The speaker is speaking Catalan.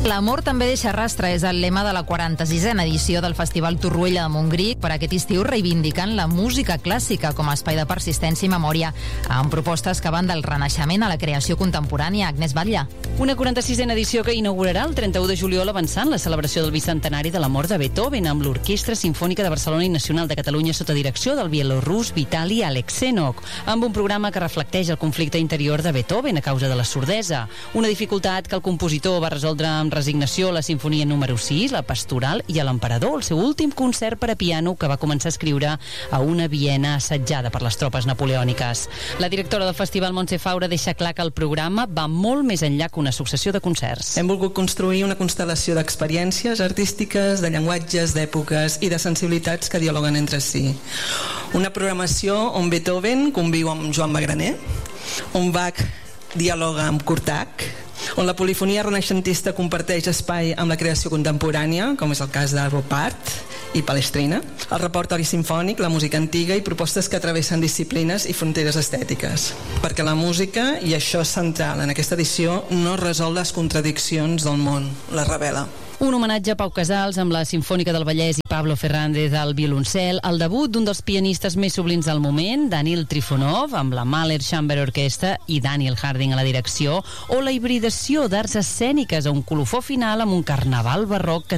L'amor també deixa rastre és el lema de la 46a edició del Festival Torroella de Montgrí, per aquest estiu reivindicant la música clàssica com a espai de persistència i memòria, amb propostes que van del renaixement a la creació contemporània. Agnès Batlle. Una 46a edició que inaugurarà el 31 de juliol avançant la celebració del bicentenari de la mort de Beethoven amb l'Orquestra Simfònica de Barcelona i Nacional de Catalunya sota direcció del bielorrus Vitali Aleksenov, amb un programa que reflecteix el conflicte interior de Beethoven a causa de la sordesa, una dificultat que el compositor va resoldre amb resignació la sinfonia número 6, la Pastoral i l'Emperador, el seu últim concert per a piano que va començar a escriure a una Viena assetjada per les tropes napoleòniques. La directora del festival, Montse Faura, deixa clar que el programa va molt més enllà que una successió de concerts. Hem volgut construir una constel·lació d'experiències artístiques, de llenguatges, d'èpoques i de sensibilitats que dialoguen entre si. Una programació on Beethoven conviu amb Joan Magraner, on Bach dialoga amb Kurtak, on la polifonia renaixentista comparteix espai amb la creació contemporània, com és el cas de Ropart i Palestrina, el repertori simfònic, la música antiga i propostes que travessen disciplines i fronteres estètiques. Perquè la música, i això és central en aquesta edició, no resol les contradiccions del món, les revela. Un homenatge a Pau Casals amb la Simfònica del Vallès i Pablo Fernández al violoncel, el debut d'un dels pianistes més sublims del moment, Danil Trifonov, amb la Mahler Chamber Orquestra i Daniel Harding a la direcció, o la hibridació d'arts escèniques a un colofó final amb un carnaval barroc que